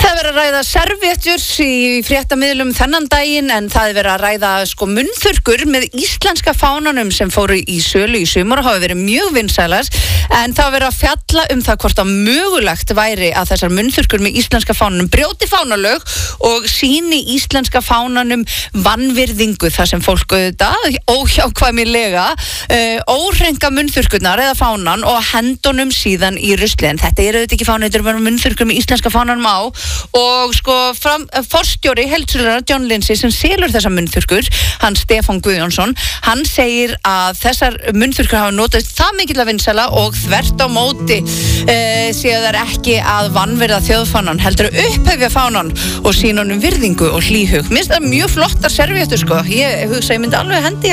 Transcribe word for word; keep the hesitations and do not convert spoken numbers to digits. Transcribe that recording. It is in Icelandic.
Það er verið að ræða servéttur í fréttamiðlum þennan daginn en það er verið að ræða sko munnþurrkur með íslenska fánanum sem fóru í sölu í sumar og hafa verið mjög vinsælar en það er verið að fjalla um það hvort að mögulegt væri að þessar munnþurrkur með íslenska fánanum brjóti fánalög og sýni íslenska fánanum vanvirðingu þar sem fólk auðvitað óhjákvæmilega uh, óhrenga munnþurrkurnar eða fánan og hendunum síðan í rusli en þetta er auðvitað ekki fánan, þetta er bara munnþurrkur með íslenska fánanum á og sko fram, forstjóri heildsölunnar John Lindsay sem selur þessar munnþurrkur, hann Stefán Guðjónsson, hann segir að þessar munnþurrkur hafa notast það mikill að vinsæla og þvert á móti uh, séu þær ekki að vanvirða þjóðfánan, heldur að upphefja fánan og sýna honum virðingu og hlýhug. Mér finnst það mjög flottar servéttur sko, ég hugsa ég myndi alveg hendi